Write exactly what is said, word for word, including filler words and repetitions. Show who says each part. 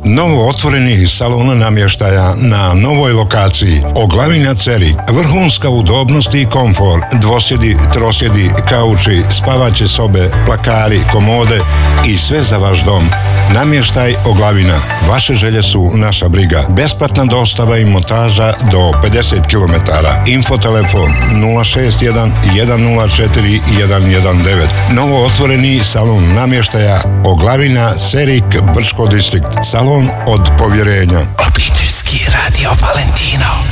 Speaker 1: Novo otvoreni salon namještaja na novoj lokaciji. Oglavina Cerik. Vrhunska udobnost i komfor. Dvosjedi, trosjedi, kauči, spavaće sobe, plakari, komode i sve za vaš dom. Namještaj Oglavina. Vaše želje su naša briga. Besplatna dostava i montaža do pedeset kilometara. Infotelefon nula šest jedan jedan nula četiri jedan jedan devet. Novo otvoreni salon namještaja Oglavina, Cerik, Brčko distrikt. Salon od povjerenja.
Speaker 2: Obiteljski radio Valentino.